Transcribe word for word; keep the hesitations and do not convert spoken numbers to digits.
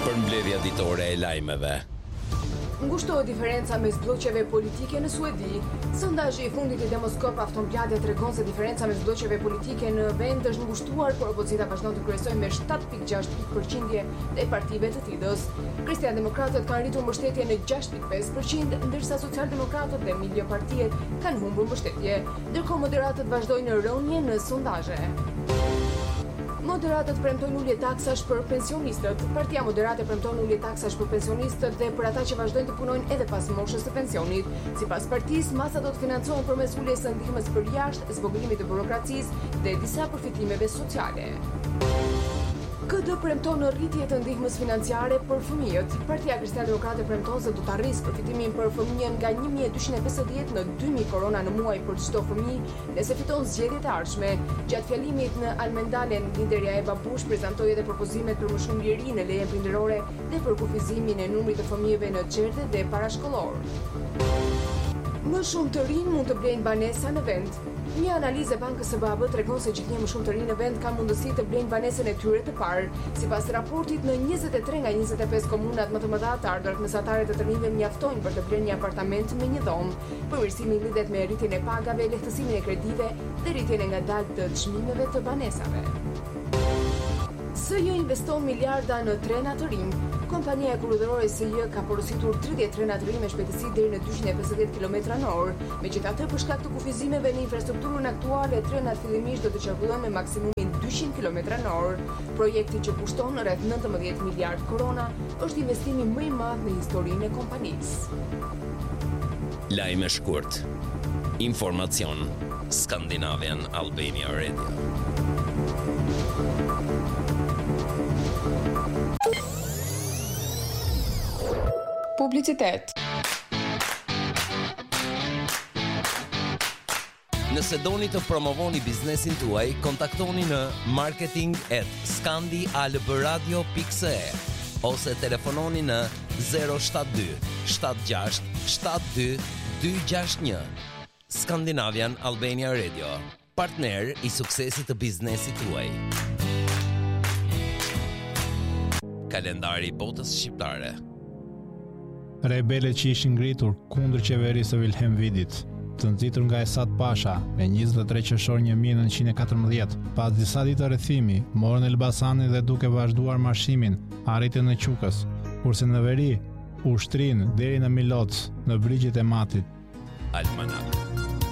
për mbledhja ditore e lajmeve. Ngushtohet diferenca mes bllokqeve politike në Suedi. Sondazhi i fundit i Demoskop Aftonbladet tregon se diferenca mes bllokqeve politike në vend është ngushtuar, por opozita vazhdon të kryesojë me shtat pikë gjashtë pikë përqindje te partive të T I D-s. Krishtian-demokratët kanë rritur mbështetje në gjashtë pikë pesë përqind, ndërsa social-demokratët dhe miliopartiet kanë humbur mbështetje, ndërkohë moderatët vazhdojnë në rënje në sondazhe. Moderatët premtojnë ulje taksash për pensionistët. Partia Moderate premton ulje taksash për pensionistët dhe për ata që vazhdojnë të punojnë edhe pas moshës së pensionit. Sipas partisë, masa do të financohen përmes uljes së ndihmës për jashtë, zvoglimet të burokracisë dhe disa përfitimeve sociale. K D premton rritje të ndihmës financiare për fëmijët. Partia Krishtian-demokrate premton se do të arrisë përfitimin për fëmijën nga një mijë e dyqind e pesëdhjetë në dy mijë korona në muaj për çdo fëmijë, nëse fiton zgjedhjet e ardhshme. Gjatë fjalimit në Almendalen, liderja Eva Bush prezantoi edhe propozimet për më shumë liri në lejen prindërore dhe për kufizimin e numrit të fëmijëve në xhertë dhe parashkollor. Më shumë të rinj mund të blejnë banesa në vend. Një analizë e Bankës së B A B tregon se gjithnjë më shumë të rinj në vend kanë mundësi të blejnë banesën e tyre të parë. Sipas raportit, në njëzet e tre nga njëzet e pesë komunat më të mëdha të ardhurat mesatare të të rinjve mjaftojnë për të blerë një apartament me një dhomë. Përmirësimi lidhet me rritjen e pagave, lehtësimin e kredive dhe rritjen e ngadaltë të çmimeve të banesave. S J investon miliarda në trena të rinj. Kompania e kurrëdorore S J ka porositur tridhjetë trena të rinj me shpejtësi deri në dyqind e pesëdhjetë kilometra në orë. Megjithatë, për shkak të kufizimeve në infrastrukturën aktuale, trenat fillimisht do të qarkullojnë me maksimumin dyqind kilometra në orë. Projekti që kushton rreth nëntëmbëdhjetë miliardë korona është investimi më i madh në historinë e kompanisë. Lajme shkurt. Informacion. Scandinavian Albania Radio. Publicitet. Nëse doni të promovoni biznesin tuaj, kontaktoni në marketing at scandialbradio dot c e ose telefononi në zero shtat dy shtat gjasht shtat dy dy gjasht një. Scandinavian Albania Radio, partner i suksesit të biznesit tuaj. Kalendari i botës shqiptare. Rebelet që ishin ngritur kundër qeverisë së Wilhelm Widit, të nxitur nga Esad Pasha me njëzet e tre qershor një mijë e nëntëqind e katërmbëdhjetë, pas disa ditë rrethimi, morën Elbasanin dhe duke vazhduar marshimin, arritën në Qukës, kurse në veri ushtrin deri në Miloc, në brigjet e Matit. Almanak.